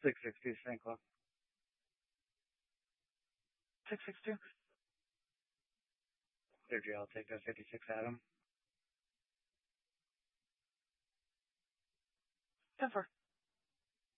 662 St. Cloud. 662. Surgery, I'll take a 56 Adam. 10-4.